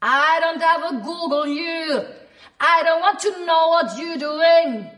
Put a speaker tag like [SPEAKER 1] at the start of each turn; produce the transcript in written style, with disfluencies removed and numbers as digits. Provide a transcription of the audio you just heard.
[SPEAKER 1] I don't ever Google you. I don't want to know what you're doing.